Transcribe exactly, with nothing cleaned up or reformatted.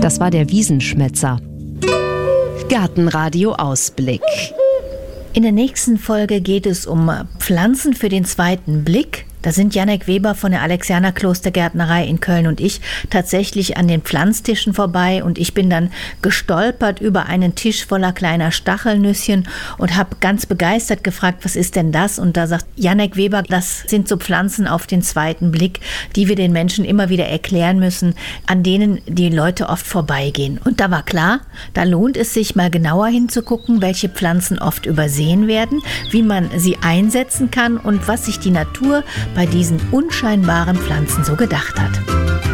Das war der Wiesenschmätzer. Gartenradio Ausblick. In der nächsten Folge geht es um Pflanzen für den zweiten Blick. Da sind Jannek Weber von der Alexianer Klostergärtnerei in Köln und ich tatsächlich an den Pflanztischen vorbei und ich bin dann gestolpert über einen Tisch voller kleiner Stachelnüsschen und habe ganz begeistert gefragt, was ist denn das? Und da sagt Jannek Weber, das sind so Pflanzen auf den zweiten Blick, die wir den Menschen immer wieder erklären müssen, an denen die Leute oft vorbeigehen. Und da war klar, da lohnt es sich mal genauer hinzugucken, welche Pflanzen oft übersehen werden, wie man sie einsetzen kann und was sich die Natur bei diesen unscheinbaren Pflanzen so gedacht hat.